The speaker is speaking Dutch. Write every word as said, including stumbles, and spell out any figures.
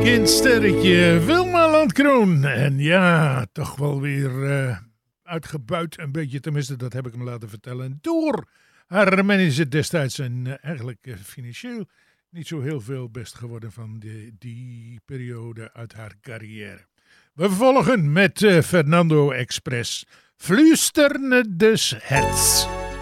Kindsterretje Wilma Landkroon. En ja, toch wel weer uh, uitgebuit een beetje, tenminste dat heb ik hem laten vertellen, door haar manager destijds. En uh, eigenlijk uh, financieel niet zo heel veel best geworden van de, die periode uit haar carrière. We volgen met uh, Fernando Express. Flüsterne des Herz.